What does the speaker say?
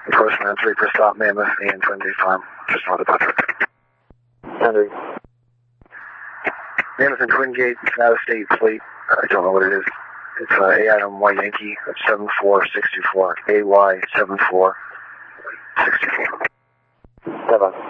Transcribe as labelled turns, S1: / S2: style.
S1: Enforcement 3 for stop Mammoth and Twin Bay Farm, just north of Patrick.
S2: Henry.
S1: Mammoth and Twin Gate, out of state plate. I don't know what it is. It's A item Y Yankee, that's 74624. AY 74624.
S2: 7.